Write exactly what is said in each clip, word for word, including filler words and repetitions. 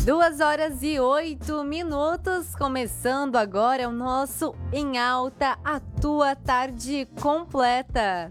Duas horas e oito minutos, começando agora o nosso Em Alta, a tua tarde completa.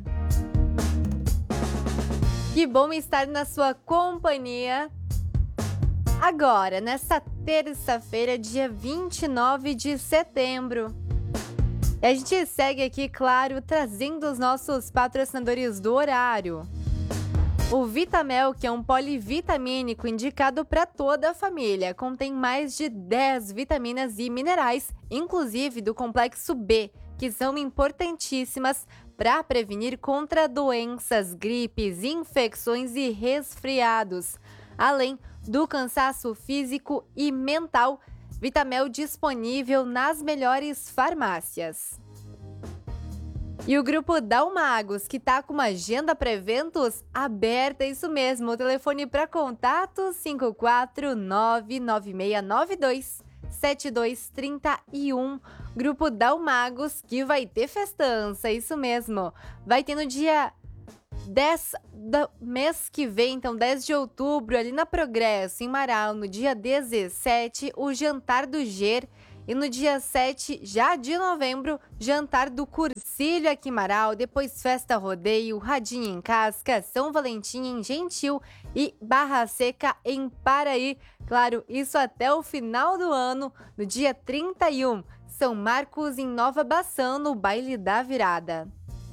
Que bom estar na sua companhia. Agora, nessa terça-feira, dia vinte e nove de setembro. E a gente segue aqui, claro, trazendo os nossos patrocinadores do horário. O Vitamel, que é um polivitamínico indicado para toda a família, contém mais de dez vitaminas e minerais, inclusive do complexo B, que são importantíssimas para prevenir contra doenças, gripes, infecções e resfriados, além do cansaço físico e mental. Vitamel disponível nas melhores farmácias. E o grupo Dalmagos, que está com uma agenda para eventos aberta, isso mesmo, o telefone para contato cinco quatro nove nove seis nove dois sete dois três um. Grupo Dalmagos, que vai ter festança, isso mesmo, vai ter no dia dez do mês que vem, então dez de outubro, ali na Progresso, em Marau, no dia dezessete, o Jantar do Ger. E no dia sete, já de novembro, jantar do Cursilho aqui em Marau, depois festa rodeio, Radinha em Casca, São Valentim em Gentil e Barra Seca em Paraí. Claro, isso até o final do ano, no dia trinta e um, São Marcos em Nova Baçã, no Baile da Virada.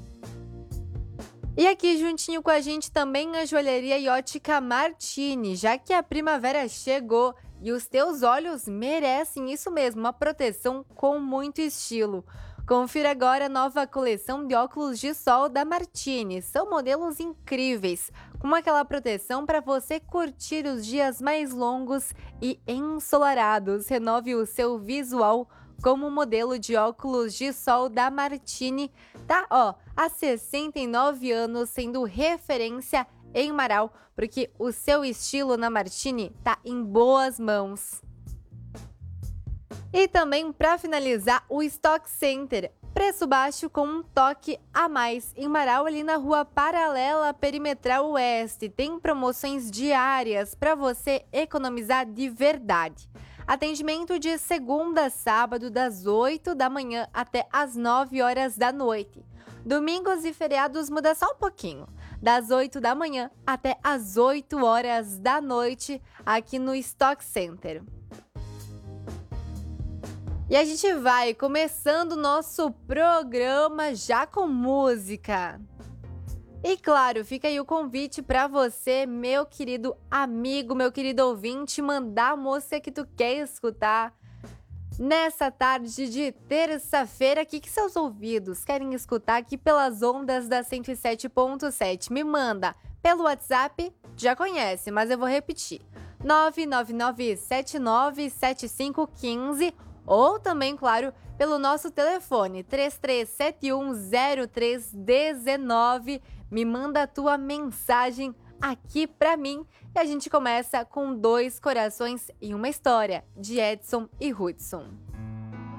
E aqui juntinho com a gente também a joalheria e ótica Martini, já que a primavera chegou e os teus olhos merecem isso mesmo, uma proteção com muito estilo. Confira agora a nova coleção de óculos de sol da Martini. São modelos incríveis, com aquela proteção para você curtir os dias mais longos e ensolarados. Renove o seu visual como o modelo de óculos de sol da Martini. Tá, ó, há sessenta e nove anos sendo referência em Marau, porque o seu estilo na Martini tá em boas mãos. E também, para finalizar, o Stock Center, preço baixo com um toque a mais em Marau, ali na rua paralela Perimetral Oeste. Tem promoções diárias para você economizar de verdade. Atendimento de segunda a sábado, das oito da manhã até as nove horas da noite. Domingos e feriados muda só um pouquinho, das oito da manhã até as oito horas da noite, aqui no Stock Center. E a gente vai começando o nosso programa já com música. E claro, fica aí o convite para você, meu querido amigo, meu querido ouvinte, mandar a música que tu quer escutar nessa tarde de terça-feira. O que, que seus ouvidos querem escutar aqui pelas ondas da cento e sete ponto sete? Me manda pelo WhatsApp, já conhece, mas eu vou repetir. nove nove nove sete nove sete cinco um cinco ou também, claro, pelo nosso telefone três três sete um zero três um nove. Me manda a tua mensagem aqui pra mim e a gente começa com Dois Corações e uma História, de Edson e Hudson.